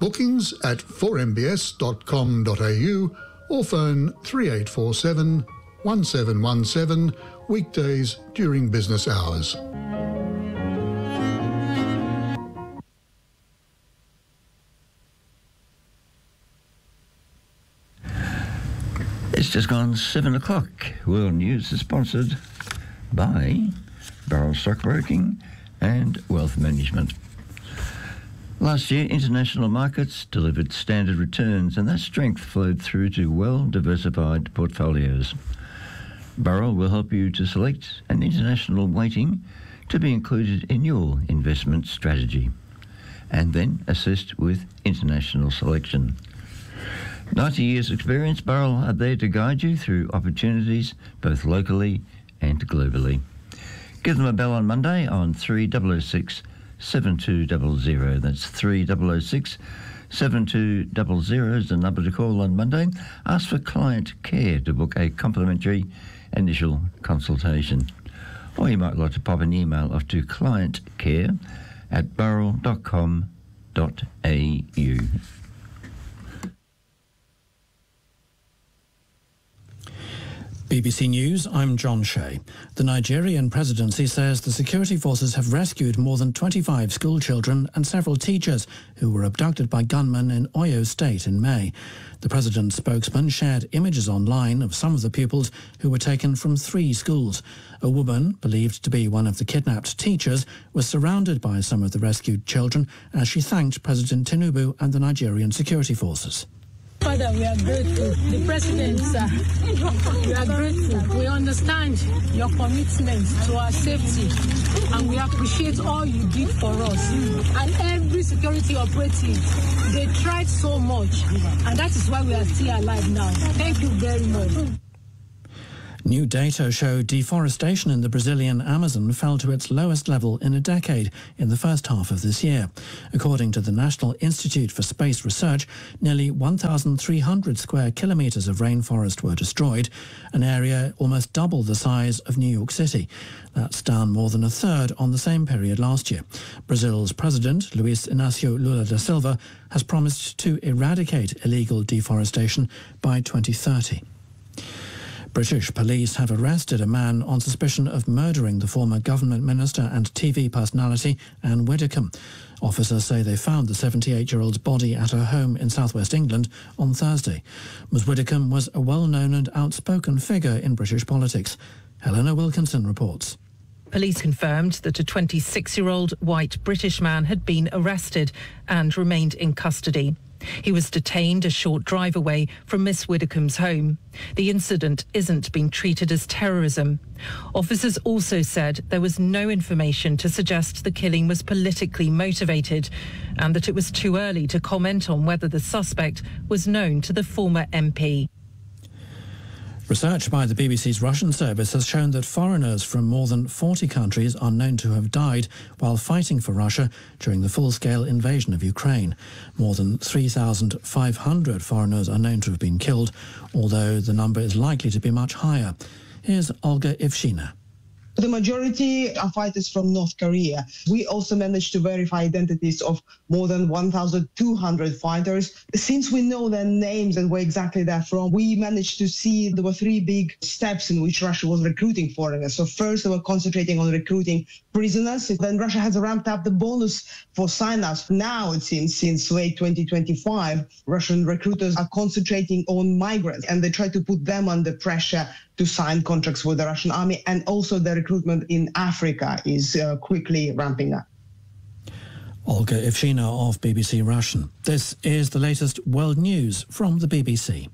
Bookings at 4mbs.com.au or phone 3847 1717 weekdays during business hours. It's just gone 7 o'clock. World News is sponsored by Barrel Stockbroking and Wealth Management. Last year, international markets delivered standard returns, and that strength flowed through to well-diversified portfolios. Barrel will help you to select an international weighting to be included in your investment strategy, and then assist with international selection. 90 years experience, Barrel are there to guide you through opportunities both locally and globally. Give them a bell on Monday on 3006 7200. That's 3006 7200 is the number to call on Monday. Ask for client care to book a complimentary initial consultation. Or you might like to pop an email off to clientcare@barrel.com.au. BBC News, I'm John Shea. The Nigerian presidency says the security forces have rescued more than 25 school children and several teachers who were abducted by gunmen in Oyo State in May. The president's spokesman shared images online of some of the pupils who were taken from 3 schools. A woman, believed to be one of the kidnapped teachers, was surrounded by some of the rescued children as she thanked President Tinubu and the Nigerian security forces. Father, we are grateful. The President, sir, we are grateful. We understand your commitment to our safety, and we appreciate all you did for us. And every security operative, they tried so much, and that is why we are still alive now. Thank you very much. New data show deforestation in the Brazilian Amazon fell to its lowest level in a decade in the first half of this year. According to the National Institute for Space Research, nearly 1,300 square kilometres of rainforest were destroyed, an area almost double the size of New York City. That's down more than a third on the same period last year. Brazil's president, Luiz Inácio Lula da Silva, has promised to eradicate illegal deforestation by 2030. British police have arrested a man on suspicion of murdering the former government minister and TV personality Anne Widdecombe. Officers say they found the 78-year-old's body at her home in southwest England on Thursday. Ms Widdecombe was a well-known and outspoken figure in British politics. Helena Wilkinson reports. Police confirmed that a 26-year-old white British man had been arrested and remained in custody. He was detained a short drive away from Miss Widdecombe's home. The incident isn't being treated as terrorism. Officers also said there was no information to suggest the killing was politically motivated and that it was too early to comment on whether the suspect was known to the former MP. Research by the BBC's Russian service has shown that foreigners from more than 40 countries are known to have died while fighting for Russia during the full-scale invasion of Ukraine. More than 3,500 foreigners are known to have been killed, although the number is likely to be much higher. Here's Olga Ivshina. The majority are fighters from North Korea. We also managed to verify identities of more than 1,200 fighters. Since we know their names and where exactly they're from, we managed to see there were 3 big steps in which Russia was recruiting foreigners. So first, they were concentrating on recruiting prisoners. Then Russia has ramped up the bonus for sign-ups. Now, it seems, since late 2025, Russian recruiters are concentrating on migrants, and they try to put them under pressure to sign contracts with the Russian army, and also the recruitment in Africa is quickly ramping up. Olga Ivshina of BBC Russian. This is the latest world news from the BBC.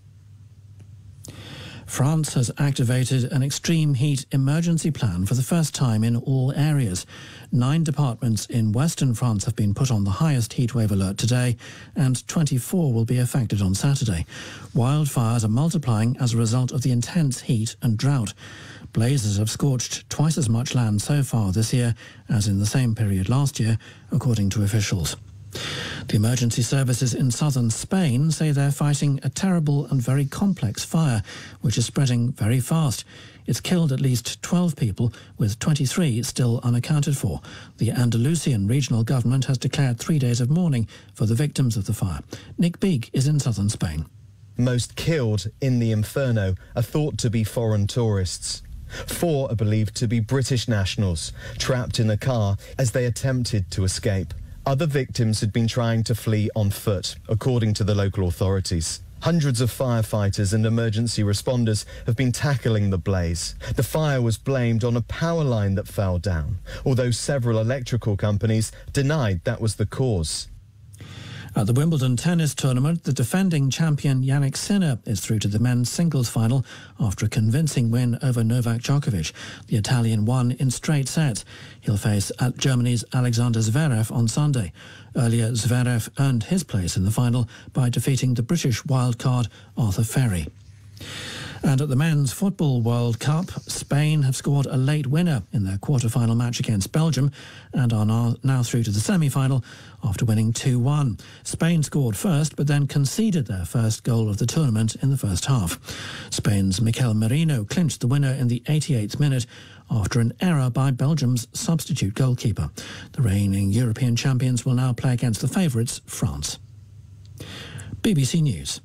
France has activated an extreme heat emergency plan for the first time in all areas. 9 departments in western France have been put on the highest heatwave alert today, and 24 will be affected on Saturday. Wildfires are multiplying as a result of the intense heat and drought. Blazes have scorched twice as much land so far this year as in the same period last year, according to officials. The emergency services in southern Spain say they're fighting a terrible and very complex fire, which is spreading very fast. It's killed at least 12 people, with 23 still unaccounted for. The Andalusian regional government has declared 3 days of mourning for the victims of the fire. Nick Beek is in southern Spain. Most killed in the inferno are thought to be foreign tourists. 4 are believed to be British nationals, trapped in a car as they attempted to escape. Other victims had been trying to flee on foot, according to the local authorities. Hundreds of firefighters and emergency responders have been tackling the blaze. The fire was blamed on a power line that fell down, although several electrical companies denied that was the cause. At the Wimbledon tennis tournament, the defending champion Jannik Sinner is through to the men's singles final after a convincing win over Novak Djokovic. The Italian won in straight sets. He'll face Germany's Alexander Zverev on Sunday. Earlier, Zverev earned his place in the final by defeating the British wildcard Arthur Ferry. And at the Men's Football World Cup, Spain have scored a late winner in their quarter-final match against Belgium and are now through to the semi-final after winning 2-1. Spain scored first but then conceded their first goal of the tournament in the first half. Spain's Mikel Merino clinched the winner in the 88th minute after an error by Belgium's substitute goalkeeper. The reigning European champions will now play against the favourites, France. BBC News.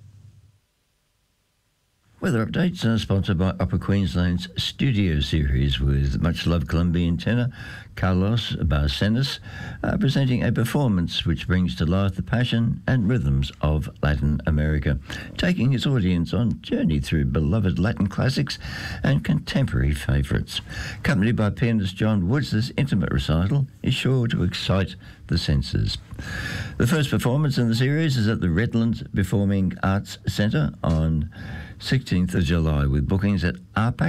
Weather updates are sponsored by Upper Queensland's Studio Series with much-loved Colombian tenor Carlos Barcenas presenting a performance which brings to life the passion and rhythms of Latin America, taking his audience on a journey through beloved Latin classics and contemporary favourites. Accompanied by pianist John Woods, this intimate recital is sure to excite the senses. The first performance in the series is at the Redlands Performing Arts Centre on 16th of July, with bookings at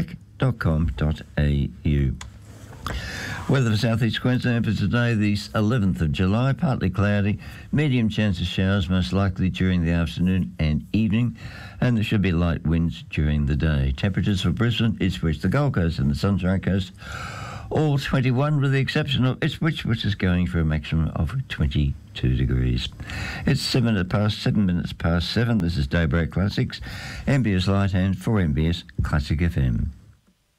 rpac.com.au. Weather for South East Queensland for today, the 11th of July, partly cloudy, medium chance of showers most likely during the afternoon and evening, and there should be light winds during the day. Temperatures for Brisbane, Ipswich, the Gold Coast and the Sunshine Coast, all 21 with the exception of Ipswich, which is going for a maximum of 22 degrees. It's 7 minutes past 7. This is Daybreak Classics, MBS Light and for MBS Classic FM.